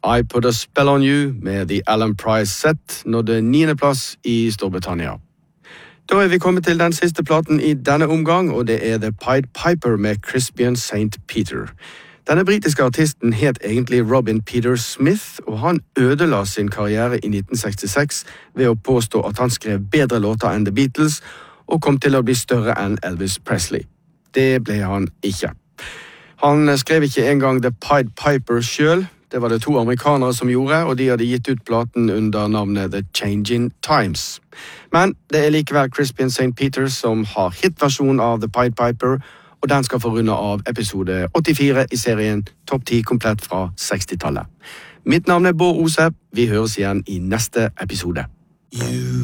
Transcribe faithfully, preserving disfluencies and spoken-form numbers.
I Put a Spell on You med The Alan Price Set nådde niende plass i Storbritannia. Da er vi kommet til den siste platen i denne omgang, og det er The Pied Piper med Crispian Saint Peter. Denne britiske artisten het egentlig Robin Peter Smith, og han ødela sin karriere i nitten sekstiseks ved å påstå at han skrev bedre låter enn The Beatles, og kom til å bli større enn Elvis Presley. Det ble han ikke. Han skrev ikke engang The Pied Piper selv. Det var det to amerikanere som gjorde, og de hadde gitt ut platen under navnet The Changing Times. Men det er likevel Crispian Saint Peter som har hitversjonen av The Pied Piper, og den skal få runde av episode åttifire i serien Topp ti komplett fra sekstitallet. Mitt navn er Bård Osep. Vi høres igjen i neste episode. You